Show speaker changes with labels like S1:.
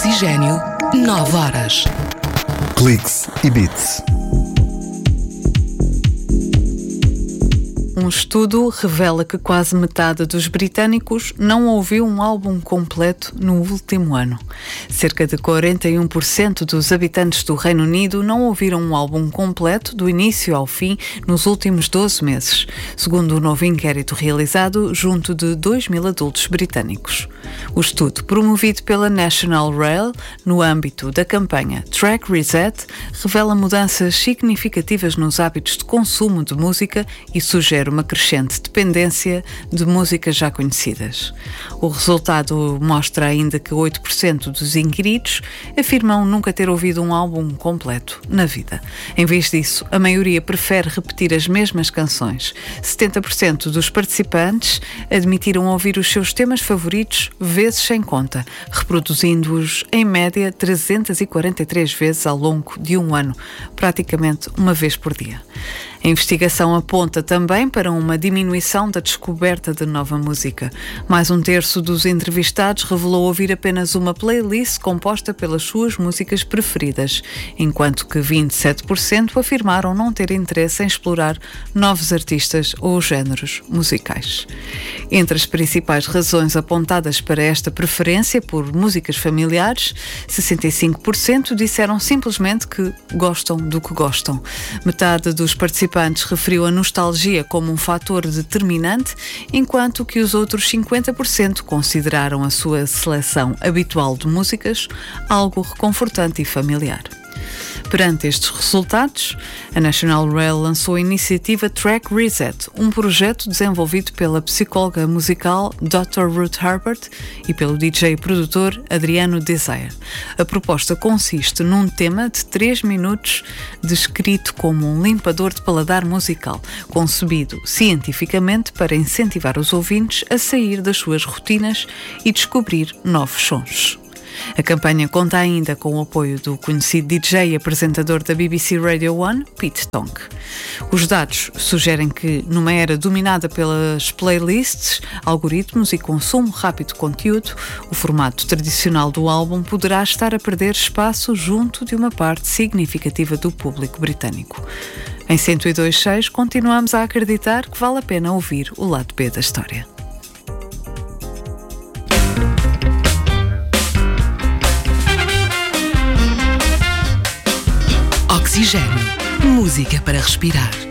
S1: Oxigênio, 9 horas.
S2: Cliques e Beats.
S3: Um estudo revela que quase metade dos britânicos não ouviu um álbum completo no último ano. Cerca de 41% dos habitantes do Reino Unido não ouviram um álbum completo do início ao fim nos últimos 12 meses, segundo um novo inquérito realizado junto de 2.000 adultos britânicos. O estudo, promovido pela National Rail no âmbito da campanha Track Reset, revela mudanças significativas nos hábitos de consumo de música e sugere uma crescente dependência de músicas já conhecidas. O resultado mostra ainda que 8% dos inquiridos afirmam nunca ter ouvido um álbum completo na vida. Em vez disso, a maioria prefere repetir as mesmas canções. 70% dos participantes admitiram ouvir os seus temas favoritos vezes sem conta, reproduzindo-os em média 343 vezes ao longo de um ano, praticamente uma vez por dia. A investigação aponta também para uma diminuição da descoberta de nova música. Mais um terço dos entrevistados revelou ouvir apenas uma playlist composta pelas suas músicas preferidas, enquanto que 27% afirmaram não ter interesse em explorar novos artistas ou géneros musicais. Entre as principais razões apontadas para esta preferência por músicas familiares, 65% disseram simplesmente que gostam do que gostam. Metade dos participantes referiu a nostalgia como um fator determinante, enquanto que os outros 50% consideraram a sua seleção habitual de músicas algo reconfortante e familiar. Perante estes resultados, a National Rail lançou a iniciativa Track Reset, um projeto desenvolvido pela psicóloga musical Dr. Ruth Herbert e pelo DJ e produtor Adriano Desire. A proposta consiste num tema de 3 minutos descrito como um limpador de paladar musical, concebido cientificamente para incentivar os ouvintes a sair das suas rotinas e descobrir novos sons. A campanha conta ainda com o apoio do conhecido DJ e apresentador da BBC Radio 1, Pete Tong. Os dados sugerem que, numa era dominada pelas playlists, algoritmos e consumo rápido de conteúdo, o formato tradicional do álbum poderá estar a perder espaço junto de uma parte significativa do público britânico. Em 102.6 continuamos a acreditar que vale a pena ouvir o lado B da história.
S1: Oxigênio, música para respirar.